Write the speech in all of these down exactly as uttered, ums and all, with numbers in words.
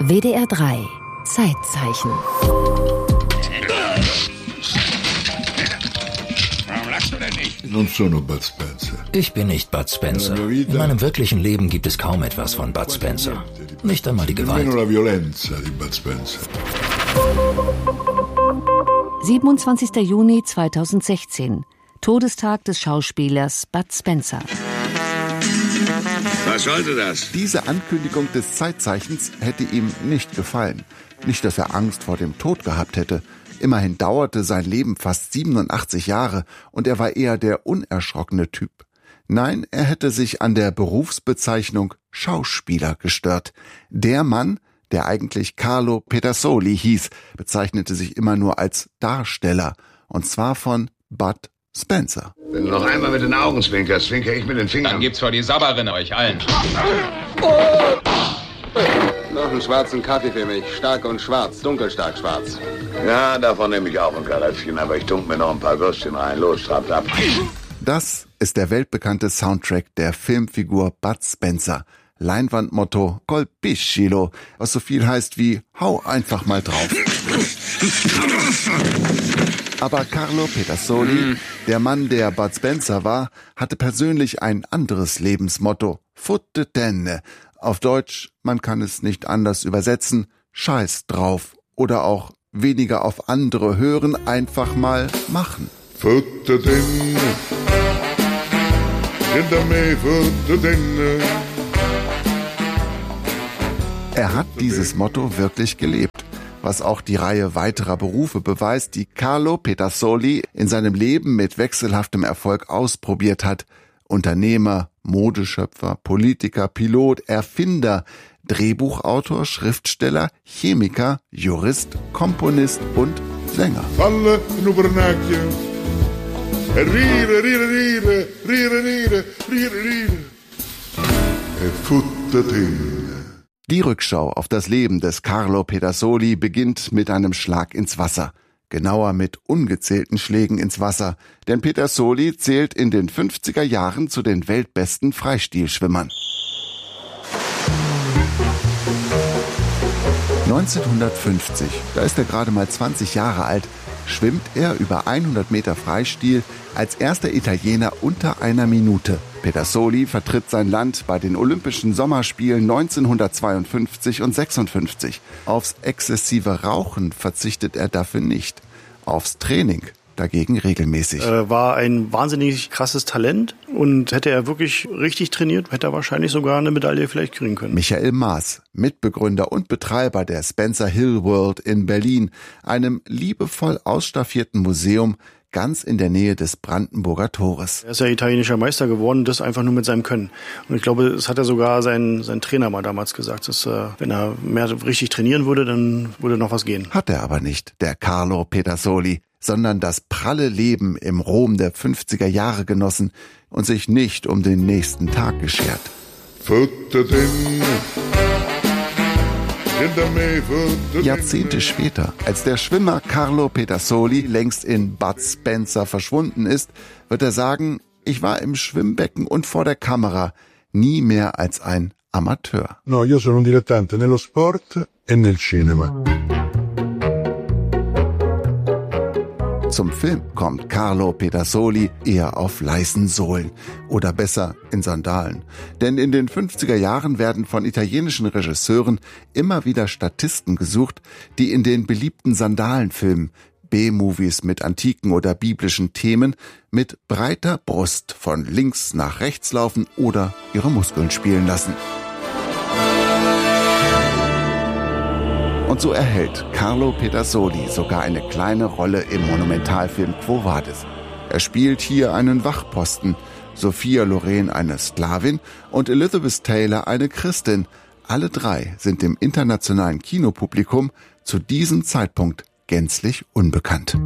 W D R drei Zeitzeichen. Warum lachst du denn nicht? Non sono Bud Spencer. Ich bin nicht Bud Spencer. In meinem wirklichen Leben gibt es kaum etwas von Bud Spencer. Nicht einmal die Gewalt. Nemmeno la violenza di Bud Spencer. siebenundzwanzigster Juni zweitausendsechzehn. Todestag des Schauspielers Bud Spencer. Was sollte das? Diese Ankündigung des Zeitzeichens hätte ihm nicht gefallen. Nicht, dass er Angst vor dem Tod gehabt hätte. Immerhin dauerte sein Leben fast siebenundachtzig Jahre und er war eher der unerschrockene Typ. Nein, er hätte sich an der Berufsbezeichnung Schauspieler gestört. Der Mann, der eigentlich Carlo Pedersoli hieß, bezeichnete sich immer nur als Darsteller. Und zwar von Bud Spencer. Wenn du noch einmal mit den Augen zwinkerst, zwinker ich mit den Fingern. Dann gibt's vor die Sabberin euch allen. Noch einen schwarzen Kaffee für mich. Stark und schwarz, dunkelstark schwarz. Ja, davon nehme ich auch ein Kalatschen, aber ich dunk mir noch ein paar Würstchen rein. Los, trabt ab. Das ist der weltbekannte Soundtrack der Filmfigur Bud Spencer. Leinwandmotto Colpiscilo, was so viel heißt wie hau einfach mal drauf. Aber Carlo Pedersoli, der Mann, der Bud Spencer war, hatte persönlich ein anderes Lebensmotto. Fotte tenne. Auf Deutsch, man kann es nicht anders übersetzen, Scheiß drauf. Oder auch weniger auf andere hören, einfach mal machen. Fotte tenne. Hinter mir fotte tenne. Er hat dieses Motto wirklich gelebt, was auch die Reihe weiterer Berufe beweist, die Carlo Pedersoli in seinem Leben mit wechselhaftem Erfolg ausprobiert hat. Unternehmer, Modeschöpfer, Politiker, Pilot, Erfinder, Drehbuchautor, Schriftsteller, Chemiker, Jurist, Komponist und Sänger. Falle in Ubernacchio. Rire, rire, rire, rire, rire, rire, rire. E fotte tenne. Die Rückschau auf das Leben des Carlo Pedersoli beginnt mit einem Schlag ins Wasser. Genauer mit ungezählten Schlägen ins Wasser, denn Pedersoli zählt in den fünfziger Jahren zu den weltbesten Freistilschwimmern. neunzehnhundertfünfzig, da ist er gerade mal zwanzig Jahre alt, schwimmt er über hundert Meter Freistil als erster Italiener unter einer Minute. Pedersoli vertritt sein Land bei den Olympischen Sommerspielen neunzehnhundertzweiundfünfzig und sechsundfünfzig. Aufs exzessive Rauchen verzichtet er dafür nicht. Aufs Training dagegen regelmäßig. Er war ein wahnsinnig krasses Talent und hätte er wirklich richtig trainiert, hätte er wahrscheinlich sogar eine Medaille vielleicht kriegen können. Michael Maas, Mitbegründer und Betreiber der Spencer Hill World in Berlin, einem liebevoll ausstaffierten Museum ganz in der Nähe des Brandenburger Tores. Er ist ja italienischer Meister geworden, das einfach nur mit seinem Können. Und ich glaube, das hat ja sogar sein, sein Trainer mal damals gesagt, dass äh, wenn er mehr richtig trainieren würde, dann würde noch was gehen. Hat er aber nicht, der Carlo Pedersoli, sondern das pralle Leben im Rom der fünfziger Jahre genossen und sich nicht um den nächsten Tag geschert. Fotte tenne. Jahrzehnte später, als der Schwimmer Carlo Pedersoli längst in Bud Spencer verschwunden ist, wird er sagen, ich war im Schwimmbecken und vor der Kamera nie mehr als ein Amateur. No, io sono un dilettante nello sport e nel cinema. Zum Film kommt Carlo Pedersoli eher auf leisen Sohlen oder besser in Sandalen. Denn in den fünfziger Jahren werden von italienischen Regisseuren immer wieder Statisten gesucht, die in den beliebten Sandalenfilmen, B-Movies mit antiken oder biblischen Themen, mit breiter Brust von links nach rechts laufen oder ihre Muskeln spielen lassen. Und so erhält Carlo Pedersoli sogar eine kleine Rolle im Monumentalfilm Quo Vadis. Er spielt hier einen Wachposten, Sophia Loren eine Sklavin und Elizabeth Taylor eine Christin. Alle drei sind dem internationalen Kinopublikum zu diesem Zeitpunkt gänzlich unbekannt.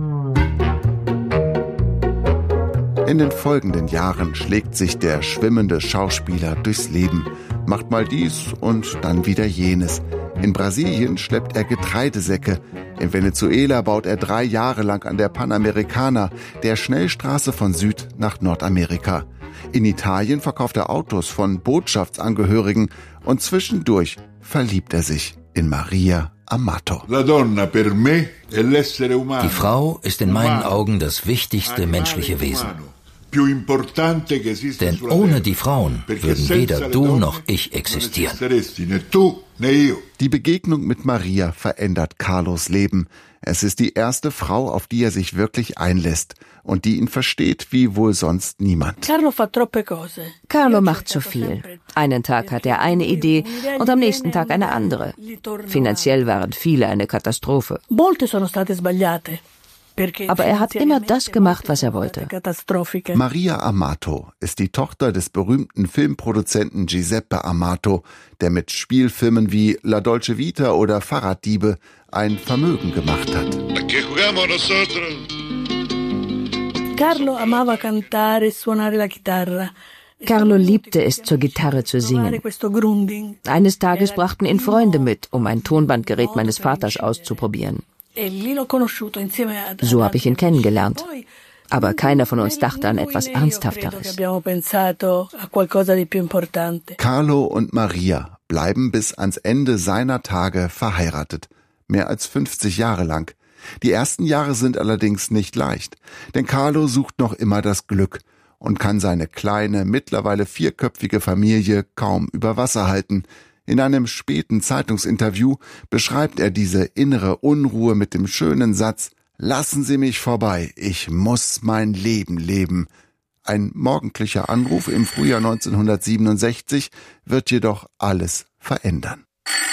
In den folgenden Jahren schlägt sich der schwimmende Schauspieler durchs Leben, macht mal dies und dann wieder jenes. In Brasilien schleppt er Getreidesäcke. In Venezuela baut er drei Jahre lang an der Panamericana, der Schnellstraße von Süd nach Nordamerika. In Italien verkauft er Autos von Botschaftsangehörigen und zwischendurch verliebt er sich in Maria Amato. Die Frau ist in meinen Augen das wichtigste menschliche Wesen. Denn ohne die Frauen würden weder du noch ich existieren. Die Begegnung mit Maria verändert Carlos Leben. Es ist die erste Frau, auf die er sich wirklich einlässt und die ihn versteht wie wohl sonst niemand. Carlo macht zu viel. Einen Tag hat er eine Idee und am nächsten Tag eine andere. Finanziell waren viele eine Katastrophe. Aber er hat immer das gemacht, was er wollte. Maria Amato ist die Tochter des berühmten Filmproduzenten Giuseppe Amato, der mit Spielfilmen wie La Dolce Vita oder Fahrraddiebe ein Vermögen gemacht hat. Carlo liebte es, zur Gitarre zu singen. Eines Tages brachten ihn Freunde mit, um ein Tonbandgerät meines Vaters auszuprobieren. So habe ich ihn kennengelernt. Aber keiner von uns dachte an etwas Ernsthafteres. Carlo und Maria bleiben bis ans Ende seiner Tage verheiratet. Mehr als fünfzig Jahre lang. Die ersten Jahre sind allerdings nicht leicht. Denn Carlo sucht noch immer das Glück und kann seine kleine, mittlerweile vierköpfige Familie kaum über Wasser halten. In einem späten Zeitungsinterview beschreibt er diese innere Unruhe mit dem schönen Satz: Lassen Sie mich vorbei, ich muss mein Leben leben. Ein morgendlicher Anruf im Frühjahr neunzehnhundertsiebenundsechzig wird jedoch alles verändern.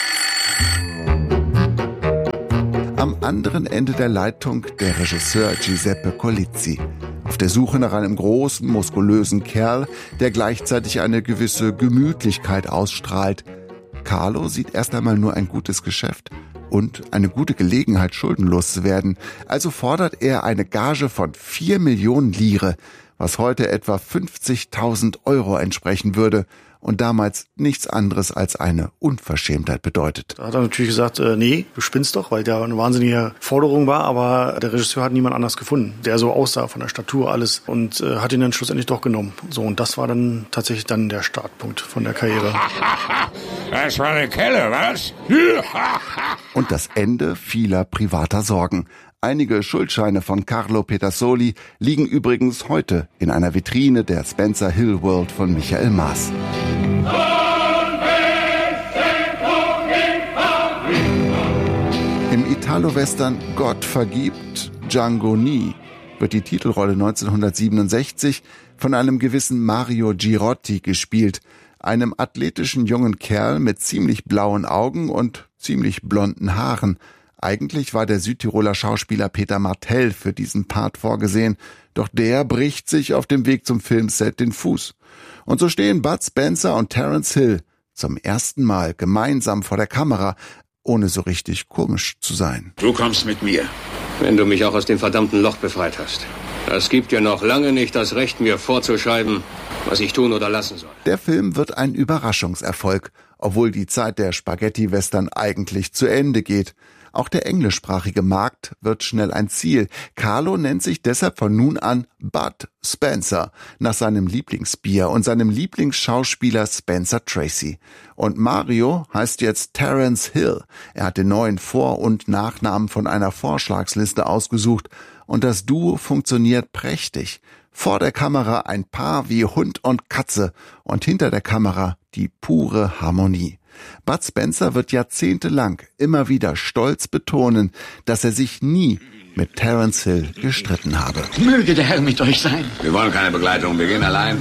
Am anderen Ende der Leitung der Regisseur Giuseppe Colizzi. Auf der Suche nach einem großen, muskulösen Kerl, der gleichzeitig eine gewisse Gemütlichkeit ausstrahlt. Carlo sieht erst einmal nur ein gutes Geschäft und eine gute Gelegenheit, schuldenlos zu werden. Also fordert er eine Gage von vier Millionen Lire, was heute etwa fünfzigtausend Euro entsprechen würde und damals nichts anderes als eine Unverschämtheit bedeutet. Da hat er natürlich gesagt, äh, nee, du spinnst doch, weil der eine wahnsinnige Forderung war, aber der Regisseur hat niemand anders gefunden, der so aussah von der Statur, alles, und äh, hat ihn dann schlussendlich doch genommen. So, und das war dann tatsächlich dann der Startpunkt von der Karriere. Das war eine Kelle, was? Und das Ende vieler privater Sorgen. Einige Schuldscheine von Carlo Pedersoli liegen übrigens heute in einer Vitrine der Spencer Hill World von Michael Maas. Im Italo-Western Gott vergibt, Django nie wird die Titelrolle neunzehnhundertsiebenundsechzig von einem gewissen Mario Girotti gespielt, einem athletischen jungen Kerl mit ziemlich blauen Augen und ziemlich blonden Haaren. Eigentlich war der Südtiroler Schauspieler Peter Martell für diesen Part vorgesehen, doch der bricht sich auf dem Weg zum Filmset den Fuß. Und so stehen Bud Spencer und Terence Hill zum ersten Mal gemeinsam vor der Kamera, ohne so richtig komisch zu sein. Du kommst mit mir, wenn du mich auch aus dem verdammten Loch befreit hast. Das gibt dir noch lange nicht das Recht, mir vorzuschreiben, was ich tun oder lassen soll. Der Film wird ein Überraschungserfolg, obwohl die Zeit der Spaghetti-Western eigentlich zu Ende geht. Auch der englischsprachige Markt wird schnell ein Ziel. Carlo nennt sich deshalb von nun an Bud Spencer, nach seinem Lieblingsbier und seinem Lieblingsschauspieler Spencer Tracy. Und Mario heißt jetzt Terence Hill. Er hat den neuen Vor- und Nachnamen von einer Vorschlagsliste ausgesucht. Und das Duo funktioniert prächtig. Vor der Kamera ein Paar wie Hund und Katze und hinter der Kamera die pure Harmonie. Bud Spencer wird jahrzehntelang immer wieder stolz betonen, dass er sich nie mit Terence Hill gestritten habe. Möge der Herr mit euch sein. Wir wollen keine Begleitung, wir gehen allein.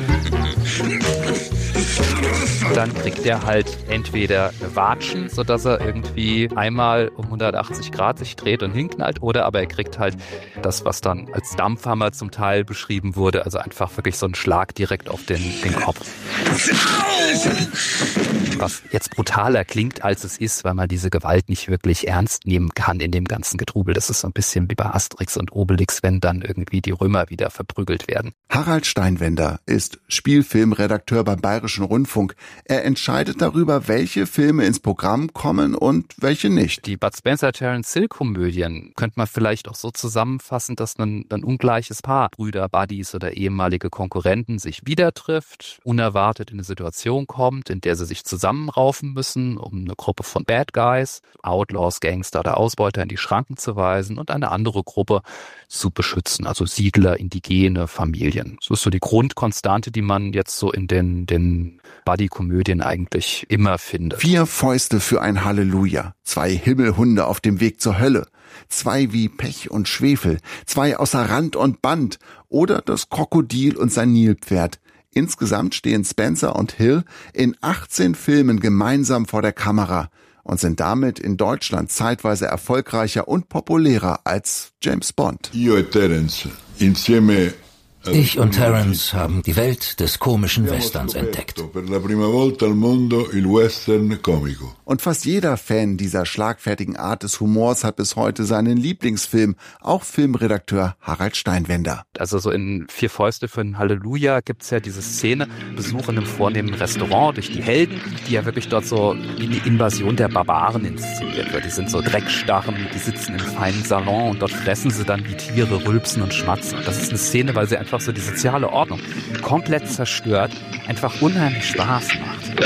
Dann kriegt er halt entweder eine Watschen, sodass er irgendwie einmal um hundertachtzig Grad sich dreht und hinknallt, oder aber er kriegt halt das, was dann als Dampfhammer zum Teil beschrieben wurde, also einfach wirklich so einen Schlag direkt auf den, den Kopf. Was jetzt brutaler klingt, als es ist, weil man diese Gewalt nicht wirklich ernst nehmen kann in dem ganzen Getrubel. Das ist so ein bisschen wie bei Asterix und Obelix, wenn dann irgendwie die Römer wieder verprügelt werden. Harald Steinwender ist Spielfilmredakteur beim Bayerischen Rundfunk. Er entscheidet darüber, welche Filme ins Programm kommen und welche nicht. Die Bud Spencer-Terence-Hill-Komödien könnte man vielleicht auch so zusammenfassen, dass ein, ein ungleiches Paar, Brüder, Buddies oder ehemalige Konkurrenten sich wieder trifft, unerwartet in eine Situation kommt, in der sie sich zusammenraufen müssen, um eine Gruppe von Bad Guys, Outlaws, Gangster oder Ausbeuter in die Schranken zu weisen und eine andere Gruppe zu beschützen, also Siedler, Indigene, Familien. Das ist so die Grundkonstante, die man jetzt so in den, den Buddy-Komödien eigentlich immer findet. Vier Fäuste für ein Halleluja, zwei Himmelhunde auf dem Weg zur Hölle, zwei wie Pech und Schwefel, zwei außer Rand und Band oder das Krokodil und sein Nilpferd. Insgesamt stehen Spencer und Hill in achtzehn Filmen gemeinsam vor der Kamera und sind damit in Deutschland zeitweise erfolgreicher und populärer als James Bond. Io e Terence insieme Ich und Terence haben die Welt des komischen Westerns entdeckt. Und fast jeder Fan dieser schlagfertigen Art des Humors hat bis heute seinen Lieblingsfilm, auch Filmredakteur Harald Steinwender. Also so in Vier Fäuste für ein Halleluja gibt's ja diese Szene, Besuch in einem vornehmen Restaurant durch die Helden, die ja wirklich dort so wie die Invasion der Barbaren inszeniert wird. Die sind so Dreckstarren, die sitzen im feinen Salon und dort fressen sie dann wie Tiere, rülpsen und schmatzen. Das ist eine Szene, weil sie einfach so die soziale Ordnung komplett zerstört, einfach unheimlich Spaß macht.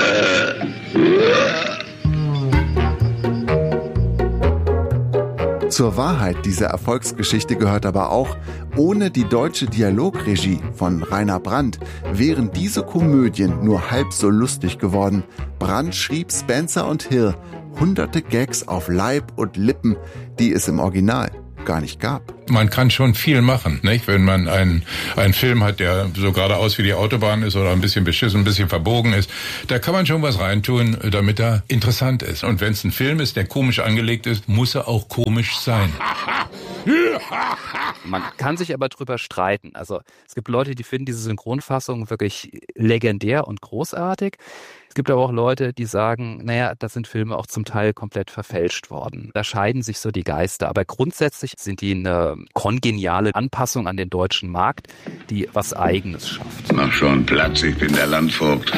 Zur Wahrheit dieser Erfolgsgeschichte gehört aber auch, ohne die deutsche Dialogregie von Rainer Brandt wären diese Komödien nur halb so lustig geworden. Brandt schrieb Spencer und Hill hunderte Gags auf Leib und Lippen, die es im Original gar nicht gab. Man kann schon viel machen, nicht? Wenn man einen, einen Film hat, der so geradeaus wie die Autobahn ist oder ein bisschen beschissen, ein bisschen verbogen ist, da kann man schon was reintun, damit er interessant ist. Und wenn es ein Film ist, der komisch angelegt ist, muss er auch komisch sein. Man kann sich aber drüber streiten. Also es gibt Leute, die finden diese Synchronfassung wirklich legendär und großartig. Es gibt aber auch Leute, die sagen, naja, da sind Filme auch zum Teil komplett verfälscht worden. Da scheiden sich so die Geister. Aber grundsätzlich sind die eine kongeniale Anpassung an den deutschen Markt, die was Eigenes schafft. Mach schon Platz, ich bin der Landvogt.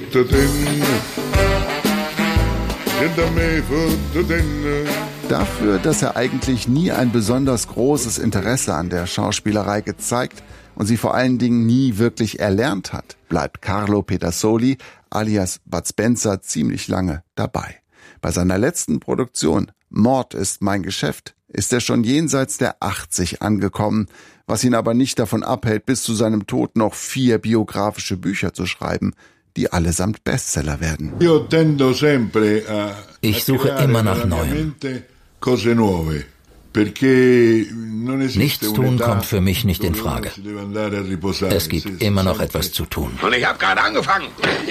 Dafür, dass er eigentlich nie ein besonders großes Interesse an der Schauspielerei gezeigt und sie vor allen Dingen nie wirklich erlernt hat, bleibt Carlo Pedersoli alias Bud Spencer ziemlich lange dabei. Bei seiner letzten Produktion Mord ist mein Geschäft ist er schon jenseits der achtzig angekommen, was ihn aber nicht davon abhält, bis zu seinem Tod noch vier biografische Bücher zu schreiben, die allesamt Bestseller werden. Ich suche immer nach Neuem. Nichts tun kommt für mich nicht in Frage. Es gibt immer noch etwas zu tun. Und ich habe gerade angefangen.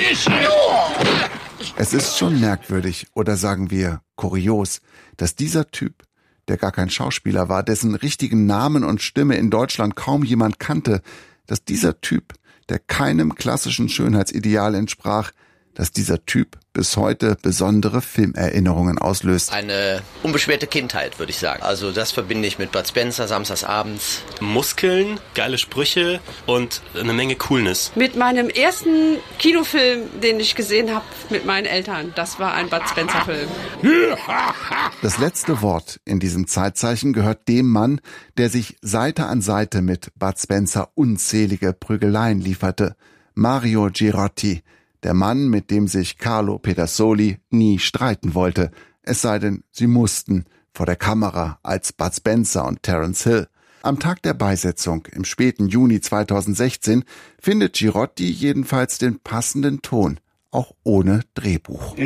Es ist schon merkwürdig, oder sagen wir kurios, dass dieser Typ, der gar kein Schauspieler war, dessen richtigen Namen und Stimme in Deutschland kaum jemand kannte, dass dieser Typ, der keinem klassischen Schönheitsideal entsprach, dass dieser Typ bis heute besondere Filmerinnerungen auslöst. Eine unbeschwerte Kindheit, würde ich sagen. Also das verbinde ich mit Bud Spencer, samstagsabends. Muskeln, geile Sprüche und eine Menge Coolness. Mit meinem ersten Kinofilm, den ich gesehen habe mit meinen Eltern, das war ein Bud Spencer-Film. Das letzte Wort in diesem Zeitzeichen gehört dem Mann, der sich Seite an Seite mit Bud Spencer unzählige Prügeleien lieferte. Mario Girotti. Der Mann, mit dem sich Carlo Pedersoli nie streiten wollte, es sei denn, sie mussten, vor der Kamera als Bud Spencer und Terence Hill. Am Tag der Beisetzung im späten Juni zweitausendsechzehn findet Girotti jedenfalls den passenden Ton, auch ohne Drehbuch.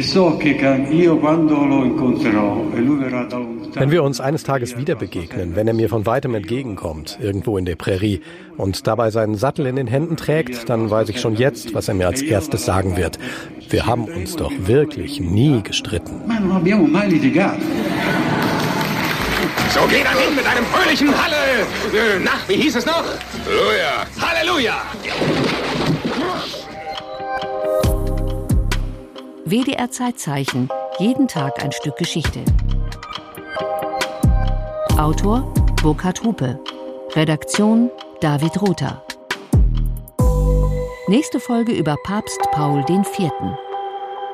Wenn wir uns eines Tages wieder begegnen, wenn er mir von weitem entgegenkommt, irgendwo in der Prärie, und dabei seinen Sattel in den Händen trägt, dann weiß ich schon jetzt, was er mir als erstes sagen wird. Wir haben uns doch wirklich nie gestritten. So geht er hin mit einem fröhlichen Halle. Na, wie hieß es noch? Halleluja. Halleluja. W D R Zeitzeichen. Jeden Tag ein Stück Geschichte. Autor Burkhard Hupe. Redaktion David Rother. Nächste Folge über Papst Paul den Vierten.